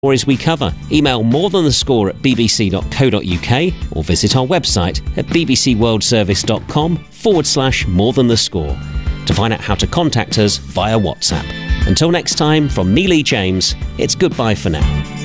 stories we cover. Email morethanthescore@bbc.co.uk or visit our website at bbcworldservice.com/morethanthescore to find out how to contact us via WhatsApp. Until next time, from me, Lee James, it's goodbye for now.